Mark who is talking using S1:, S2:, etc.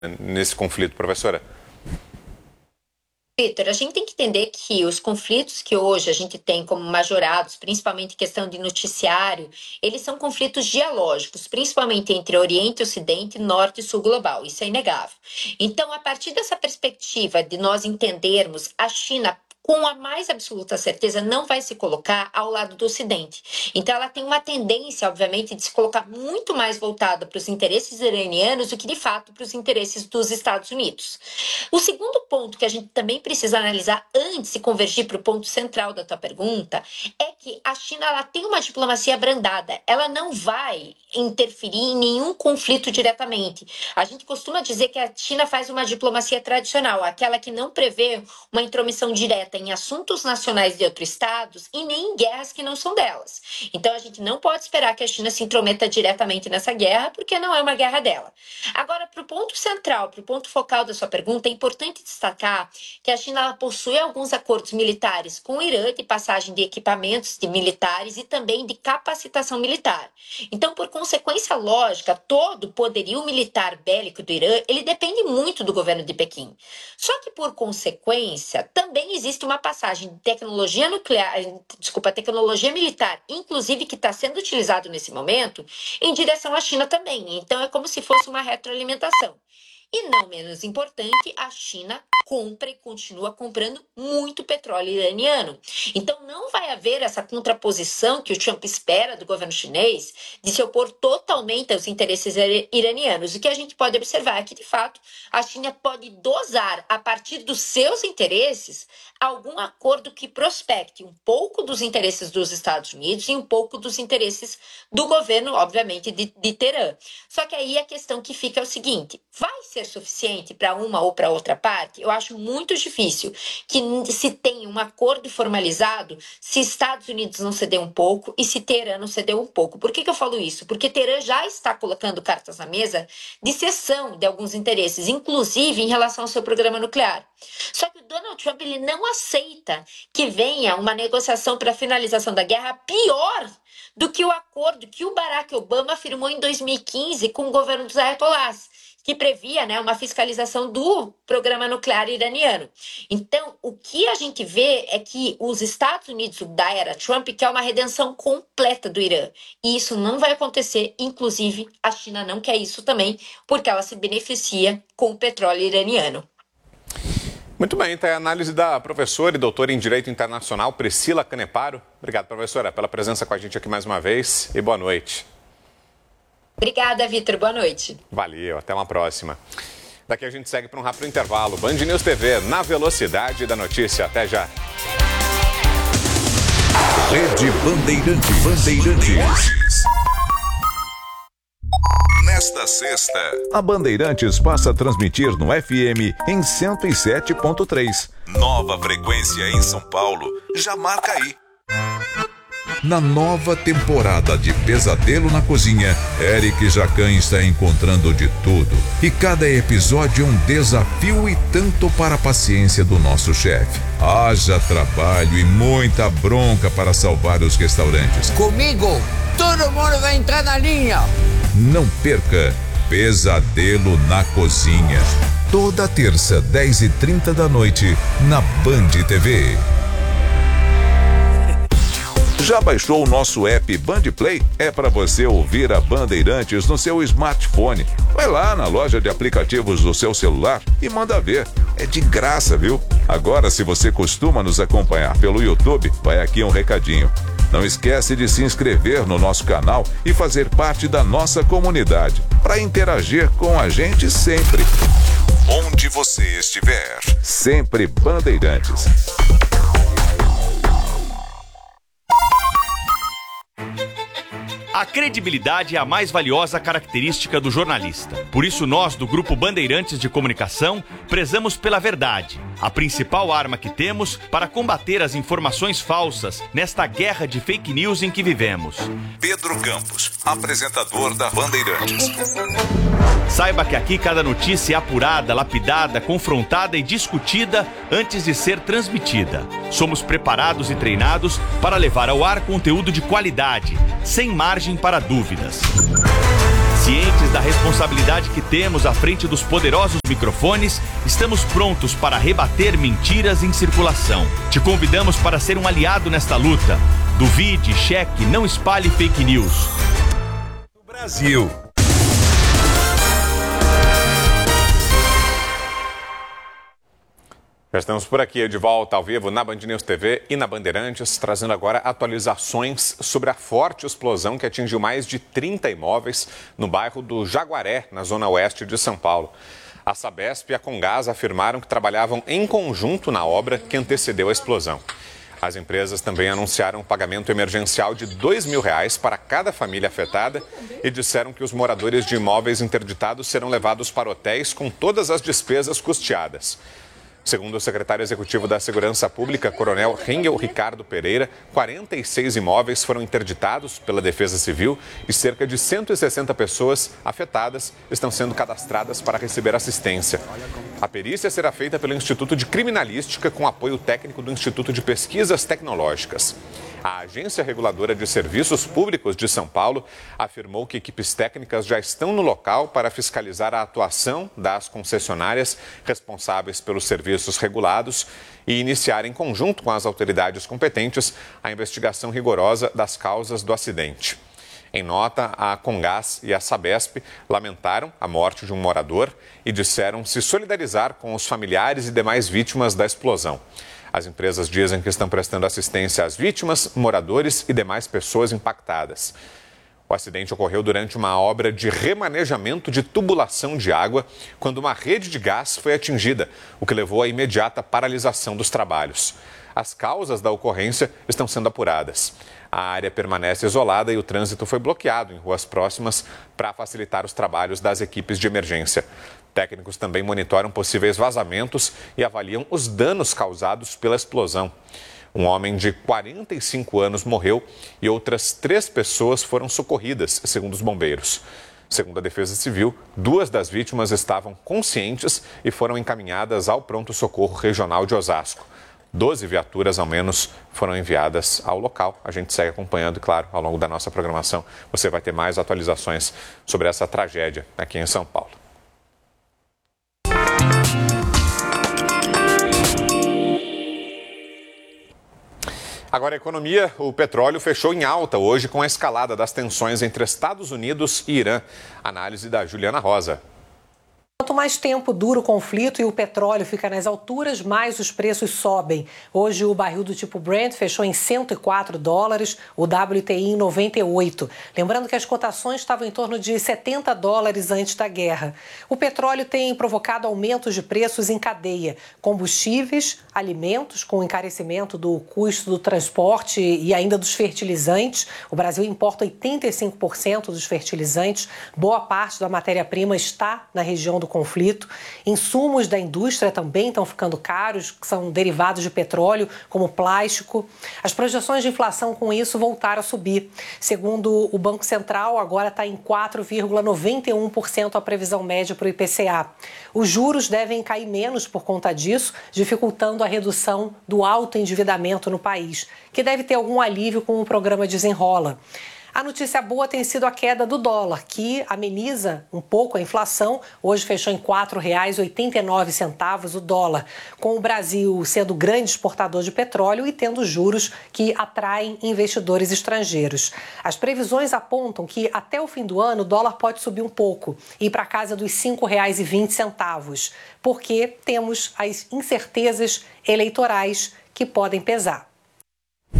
S1: nesse conflito, professora?
S2: Vitor, a gente tem que entender que os conflitos que hoje a gente tem como majorados, principalmente questão de noticiário, eles são conflitos dialógicos, principalmente entre Oriente e Ocidente, Norte e Sul global. Isso é inegável. Então, a partir dessa perspectiva de nós entendermos a China com a mais absoluta certeza, não vai se colocar ao lado do Ocidente. Então, ela tem uma tendência, obviamente, de se colocar muito mais voltada para os interesses iranianos do que, de fato, para os interesses dos Estados Unidos. O segundo ponto que a gente também precisa analisar antes de convergir para o ponto central da tua pergunta é que a China ela tem uma diplomacia abrandada. Ela não vai interferir em nenhum conflito diretamente. A gente costuma dizer que a China faz uma diplomacia tradicional, aquela que não prevê uma intromissão direta em assuntos nacionais de outros estados e nem em guerras que não são delas. Então a gente não pode esperar que a China se intrometa diretamente nessa guerra, porque não é uma guerra dela. Agora, para o ponto central, para o ponto focal da sua pergunta, é importante destacar que a China ela possui alguns acordos militares com o Irã de passagem de equipamentos de militares e também de capacitação militar. Então, por consequência lógica, todo o poderio militar bélico do Irã, ele depende muito do governo de Pequim. Só que, por consequência, também existe uma passagem de tecnologia tecnologia militar, inclusive que está sendo utilizado nesse momento, em direção à China também. Então, é como se fosse uma retroalimentação. E não menos importante, a China compra e continua comprando muito petróleo iraniano. Então não vai haver essa contraposição que o Trump espera do governo chinês de se opor totalmente aos interesses iranianos. O que a gente pode observar é que, de fato, a China pode dosar, a partir dos seus interesses, algum acordo que prospecte um pouco dos interesses dos Estados Unidos e um pouco dos interesses do governo, obviamente, de Teherã. Só que aí a questão que fica é o seguinte: vai ser suficiente para uma ou para outra parte? Eu acho muito difícil que se tenha um acordo formalizado se Estados Unidos não ceder um pouco e se Teherã não ceder um pouco. Por que eu falo isso? Porque Teherã já está colocando cartas na mesa de cessão de alguns interesses, inclusive em relação ao seu programa nuclear. Só que o Donald Trump ele não aceita que venha uma negociação para a finalização da guerra pior do que o acordo que o Barack Obama firmou em 2015 com o governo dos Ayatollahs, que previa, uma fiscalização do programa nuclear iraniano. Então, o que a gente vê é que os Estados Unidos, da era Trump, quer uma redenção completa do Irã. E isso não vai acontecer, inclusive a China não quer isso também, porque ela se beneficia com o petróleo iraniano.
S1: Muito bem, então é a análise da professora e doutora em Direito Internacional, Priscila Caneparo. Obrigado, professora, pela presença com a gente aqui mais uma vez e boa noite.
S2: Obrigada, Vitor. Boa noite.
S1: Valeu, até uma próxima. Daqui a gente segue para um rápido intervalo. Band News TV, na velocidade da notícia. Até já.
S3: Rede Bandeirantes. Nesta sexta, a Bandeirantes passa a transmitir no FM em 107.3. Nova frequência em São Paulo. Já marca aí. Na nova temporada de Pesadelo na Cozinha, Eric Jacan está encontrando de tudo. E cada episódio é um desafio e tanto para a paciência do nosso chefe. Haja trabalho e muita bronca para salvar os restaurantes.
S4: Comigo, todo mundo vai entrar na linha.
S3: Não perca Pesadelo na Cozinha. Toda terça, 10h30 da noite, na Band TV. Já baixou o nosso app Band Play? É para você ouvir a Bandeirantes no seu smartphone. Vai lá na loja de aplicativos do seu celular e manda ver. É de graça, viu? Agora, se você costuma nos acompanhar pelo YouTube, vai aqui um recadinho. Não esquece de se inscrever no nosso canal e fazer parte da nossa comunidade, para interagir com a gente sempre. Onde você estiver, sempre Bandeirantes.
S5: A credibilidade é a mais valiosa característica do jornalista. Por isso nós, do Grupo Bandeirantes de Comunicação, prezamos pela verdade, a principal arma que temos para combater as informações falsas nesta guerra de fake news em que vivemos.
S3: Pedro Campos, apresentador da Bandeirantes.
S5: Saiba que aqui cada notícia é apurada, lapidada, confrontada e discutida antes de ser transmitida. Somos preparados e treinados para levar ao ar conteúdo de qualidade, sem margem para dúvidas. Cientes da responsabilidade que temos à frente dos poderosos microfones, estamos prontos para rebater mentiras em circulação. Te convidamos para ser um aliado nesta luta. Duvide, cheque, não espalhe fake news.
S3: Brasil.
S1: Já estamos por aqui, de volta ao vivo na Band News TV e na Bandeirantes, trazendo agora atualizações sobre a forte explosão que atingiu mais de 30 imóveis no bairro do Jaguaré, na zona oeste de São Paulo. A Sabesp e a Comgás afirmaram que trabalhavam em conjunto na obra que antecedeu a explosão. As empresas também anunciaram um pagamento emergencial de R$2.000 para cada família afetada e disseram que os moradores de imóveis interditados serão levados para hotéis com todas as despesas custeadas. Segundo o secretário executivo da Segurança Pública, Coronel Rengel Ricardo Pereira, 46 imóveis foram interditados pela Defesa Civil e cerca de 160 pessoas afetadas estão sendo cadastradas para receber assistência. A perícia será feita pelo Instituto de Criminalística com apoio técnico do Instituto de Pesquisas Tecnológicas. A Agência Reguladora de Serviços Públicos de São Paulo afirmou que equipes técnicas já estão no local para fiscalizar a atuação das concessionárias responsáveis pelos serviços regulados e iniciar em conjunto com as autoridades competentes a investigação rigorosa das causas do acidente. Em nota, a Comgás e a Sabesp lamentaram a morte de um morador e disseram se solidarizar com os familiares e demais vítimas da explosão. As empresas dizem que estão prestando assistência às vítimas, moradores e demais pessoas impactadas. O acidente ocorreu durante uma obra de remanejamento de tubulação de água, quando uma rede de gás foi atingida, o que levou à imediata paralisação dos trabalhos. As causas da ocorrência estão sendo apuradas. A área permanece isolada e o trânsito foi bloqueado em ruas próximas para facilitar os trabalhos das equipes de emergência. Técnicos também monitoram possíveis vazamentos e avaliam os danos causados pela explosão. Um homem de 45 anos morreu e outras 3 pessoas foram socorridas, segundo os bombeiros. Segundo a Defesa Civil, 2 das vítimas estavam conscientes e foram encaminhadas ao pronto-socorro regional de Osasco. 12 viaturas, ao menos, foram enviadas ao local. A gente segue acompanhando, claro, ao longo da nossa programação. Você vai ter mais atualizações sobre essa tragédia aqui em São Paulo. Agora, a economia, o petróleo fechou em alta hoje com a escalada das tensões entre Estados Unidos e Irã. Análise da Juliana Rosa.
S6: Quanto mais tempo dura o conflito e o petróleo fica nas alturas, mais os preços sobem. Hoje o barril do tipo Brent fechou em $104, o WTI em 98. Lembrando que as cotações estavam em torno de $70 antes da guerra. O petróleo tem provocado aumentos de preços em cadeia. Combustíveis, alimentos, com o encarecimento do custo do transporte e ainda dos fertilizantes. O Brasil importa 85% dos fertilizantes. Boa parte da matéria-prima está na região do conflito. Insumos da indústria também estão ficando caros, que são derivados de petróleo, como plástico. As projeções de inflação com isso voltaram a subir. Segundo o Banco Central, agora está em 4,91% a previsão média para o IPCA. Os juros devem cair menos por conta disso, dificultando a redução do alto endividamento no país, que deve ter algum alívio com o programa Desenrola. A notícia boa tem sido a queda do dólar, que ameniza um pouco a inflação. Hoje fechou em R$ 4,89 o dólar, com o Brasil sendo grande exportador de petróleo e tendo juros que atraem investidores estrangeiros. As previsões apontam que até o fim do ano o dólar pode subir um pouco e ir para a casa dos R$ 5,20, porque temos as incertezas eleitorais que podem pesar.